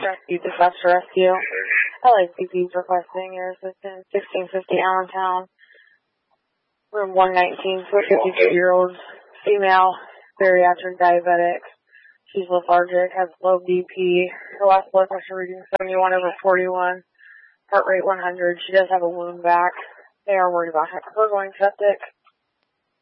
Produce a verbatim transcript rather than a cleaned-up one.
Rescue Dispatcher Rescue. L A C P is requesting your assistance. sixteen fifty Allentown. Room one nineteen, fifty-two-year-old female, bariatric diabetic. She's lethargic, has low B P. Her last blood pressure reading seventy-one over forty-one. Heart rate one hundred. She does have a wound back. They are worried about her going septic.